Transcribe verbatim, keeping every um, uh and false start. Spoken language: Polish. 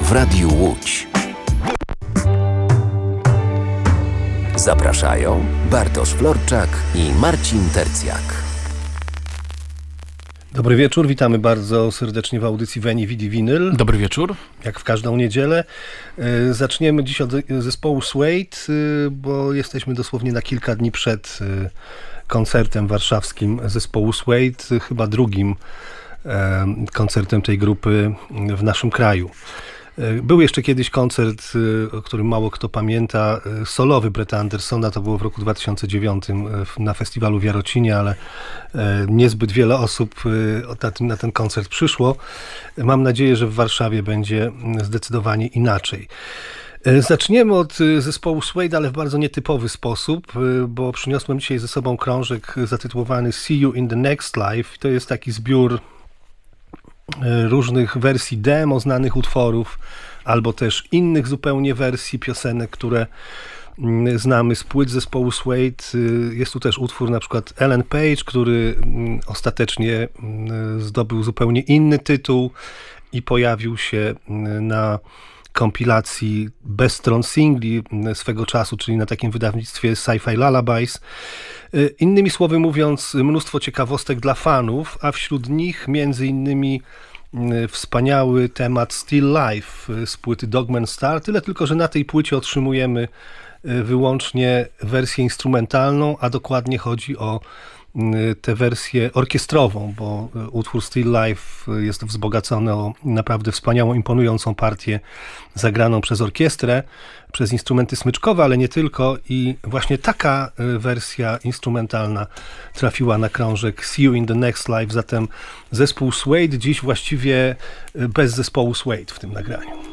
w Radiu Łódź. Zapraszają Bartosz Florczak i Marcin Tercjak. Dobry wieczór, witamy bardzo serdecznie w audycji Veni Vidi Vinyl. Dobry wieczór. Jak w każdą niedzielę. Zaczniemy dziś od zespołu Suede, bo jesteśmy dosłownie na kilka dni przed koncertem warszawskim zespołu Suede, chyba drugim koncertem tej grupy w naszym kraju. Był jeszcze kiedyś koncert, o którym mało kto pamięta, solowy Bretta Andersona, to było w roku dwa tysiące dziewiątym na festiwalu w Jarocinie, ale niezbyt wiele osób na ten, na ten koncert przyszło. Mam nadzieję, że w Warszawie będzie zdecydowanie inaczej. Zaczniemy od zespołu Suede, ale w bardzo nietypowy sposób, bo przyniosłem dzisiaj ze sobą krążek zatytułowany See You in the Next Life. To jest taki zbiór różnych wersji demo znanych utworów, albo też innych zupełnie wersji piosenek, które znamy z płyt zespołu Suede. Jest tu też utwór na przykład Ellen Page, który ostatecznie zdobył zupełnie inny tytuł i pojawił się na kompilacji bez stron singli swego czasu, czyli na takim wydawnictwie Sci-Fi Lullabies. Innymi słowy mówiąc, mnóstwo ciekawostek dla fanów, a wśród nich między innymi wspaniały temat Still Life z płyty Dogman Star, tyle tylko, że na tej płycie otrzymujemy wyłącznie wersję instrumentalną, a dokładnie chodzi o tę wersję orkiestrową, bo utwór Still Life jest wzbogacony o naprawdę wspaniałą, imponującą partię zagraną przez orkiestrę, przez instrumenty smyczkowe, ale nie tylko, i właśnie taka wersja instrumentalna trafiła na krążek See You in the Next Life, zatem zespół Suede dziś właściwie bez zespołu Suede w tym nagraniu.